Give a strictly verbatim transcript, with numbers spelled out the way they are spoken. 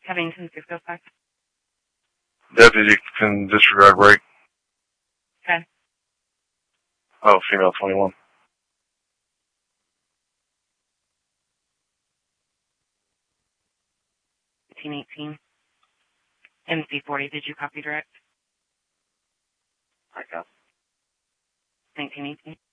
Covington, six oh five. Deputy can disregard brake. Okay. Oh, female twenty-one. eighteen eighteen. M C forty, did you copy direct? I got nineteen eighteen.